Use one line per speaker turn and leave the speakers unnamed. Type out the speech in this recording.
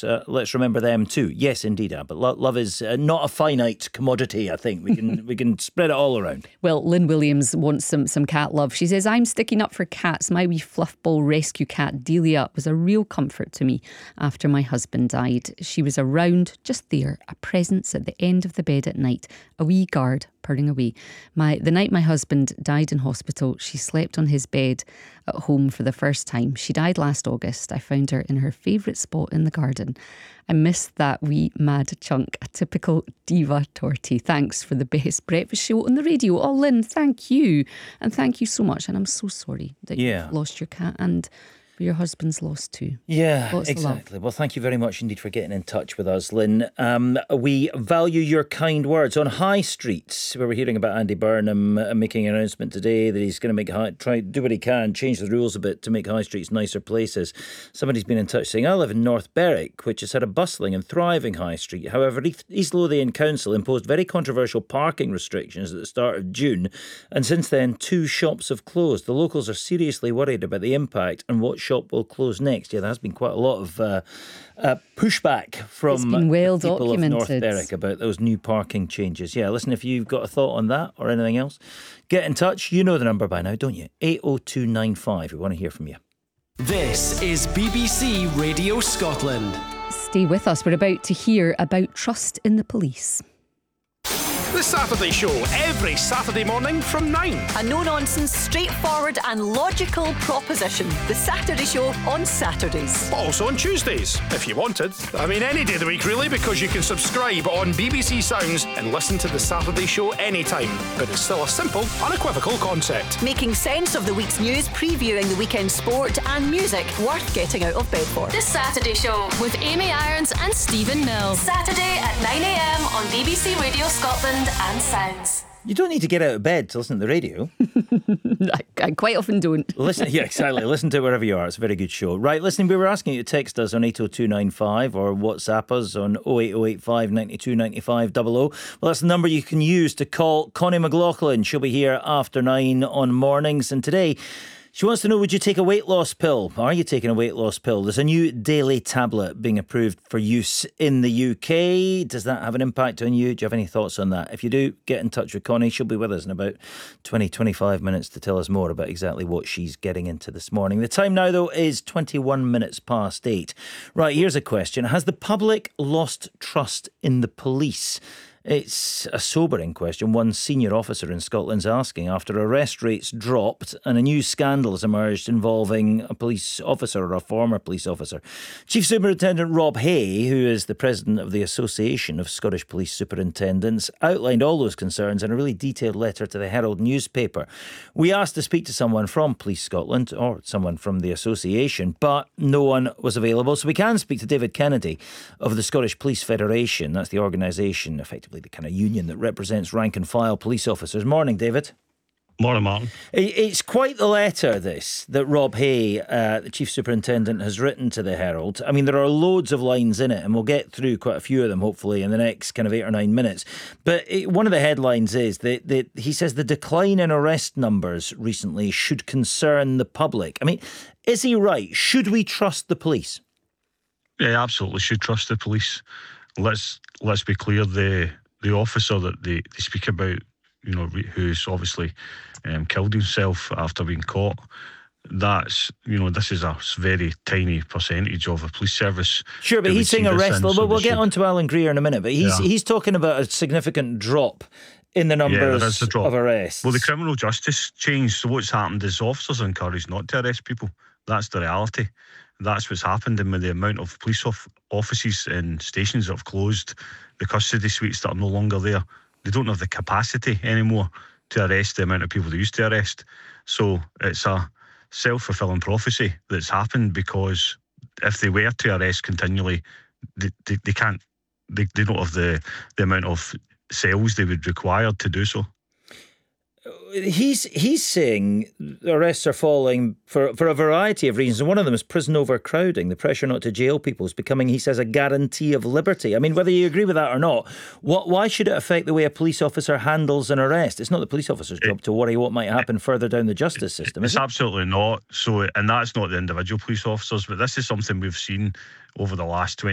let's remember them too. Yes, indeed, but love is not a finite commodity. I think we can spread it all around.
Well, Lynn Williams wants some cat love. She says, I'm sticking up for cats. My wee fluffball rescue cat Delia was a real comfort to me after my husband died. She was around, just there, a presence at the end of the bed at night, a wee guard purring away. The night my husband died in hospital, she slept on his bed at home for the first time. She died last August. I found her in her favourite spot in the garden. I missed that wee mad chunk, a typical diva tortie. Thanks for the best breakfast show on the radio. Oh, Lynn, thank you. And thank you so much. And I'm so sorry that you've lost your cat and your husband's lost too.
Yeah, exactly. Well, thank you very much indeed for getting in touch with us, Lynn. We value your kind words. On High Street, where we're hearing about Andy Burnham making an announcement today that he's going to try do what he can, change the rules a bit to make high streets nicer places. Somebody's been in touch saying, I live in North Berwick, which has had a bustling and thriving high street. However, East Lothian Council imposed very controversial parking restrictions at the start of June, and since then 2 shops have closed. The locals are seriously worried about the impact and what shop will close next. Yeah, there has been quite a lot of pushback from people of North Berwick about those new parking changes. Yeah, listen, if you've got a thought on that or anything else, get in touch. You know the number by now, don't you? 80295. We want to hear from you.
This is BBC Radio Scotland.
Stay with us. We're about to hear about trust in the police.
The Saturday Show, every Saturday morning from 9.
A no-nonsense, straightforward and logical proposition. The Saturday Show on Saturdays.
Also on Tuesdays, if you wanted. I mean, any day of the week, really, because you can subscribe on BBC Sounds and listen to The Saturday Show anytime. But it's still a simple, unequivocal concept.
Making sense of the week's news, previewing the weekend sport and music worth getting out of bed for.
The Saturday Show with Amy Irons and Stephen Mills. Saturday at 9am on BBC Radio Scotland and Sounds.
You don't need to get out of bed to listen to the radio.
I quite often don't.
Listen, yeah, exactly. Listen to it wherever you are. It's a very good show. Right, listen, we were asking you to text us on 80295 or WhatsApp us on 08085 92 95 00. Well, that's the number you can use to call Connie McLaughlin. She'll be here after 9 on mornings. And today, she wants to know, would you take a weight loss pill? Are you taking a weight loss pill? There's a new daily tablet being approved for use in the UK. Does that have an impact on you? Do you have any thoughts on that? If you do, get in touch with Connie. She'll be with us in about 20-25 minutes to tell us more about exactly what she's getting into this morning. The time now, though, is 21 minutes past 8. Right, here's a question. Has the public lost trust in the police? It's a sobering question one senior officer in Scotland's asking after arrest rates dropped and a new scandal has emerged involving a police officer or a former police officer. Chief Superintendent Rob Hay, who is the president of the Association of Scottish Police Superintendents, outlined all those concerns in a really detailed letter to the Herald newspaper. We asked to speak to someone from Police Scotland or someone from the association, but no one was available. So we can speak to David Kennedy of the Scottish Police Federation. That's the organisation, effectively the kind of union that represents rank and file police officers. Morning, David.
Morning, Martin.
It's quite the letter, this, that Rob Hay, the Chief Superintendent, has written to the Herald. I mean, there are loads of lines in it, and we'll get through quite a few of them, hopefully, in the next kind of 8 or 9 minutes. But one of the headlines is that he says the decline in arrest numbers recently should concern the public. I mean, is he right? Should we trust the police?
Yeah, absolutely should trust the police. Let's be clear, the officer that they speak about, you know, who's obviously killed himself after being caught, that's, you know, this is a very tiny percentage of a police service.
Sure, but he's saying arrest. We'll get on to Alan Greer in a minute, but he's talking about a significant drop in the numbers of arrests.
Well, the criminal justice changed, so what's happened is officers are encouraged not to arrest people. That's the reality. That's what's happened, and with the amount of police offices and stations that have closed, the custody suites that are no longer there, they don't have the capacity anymore to arrest the amount of people they used to arrest. So it's a self-fulfilling prophecy that's happened, because if they were to arrest continually, they can't. They don't have the amount of cells they would require to do so.
He's saying arrests are falling for a variety of reasons, and one of them is prison overcrowding. The pressure not to jail people is becoming, he says, a guarantee of liberty. I mean, whether you agree with that or not, why should it affect the way a police officer handles an arrest? It's not the police officer's job to worry what might happen further down the justice system, is it?
It's absolutely not. So, and that's not the individual police officers, but this is something we've seen over the last 20